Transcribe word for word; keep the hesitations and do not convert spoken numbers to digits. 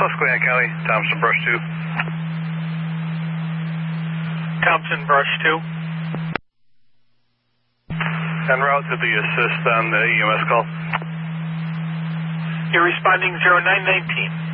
Susquehanna County, Thompson Brush two. Thompson Brush two. En route to the assist on the E M S call. You're responding zero nine nineteen.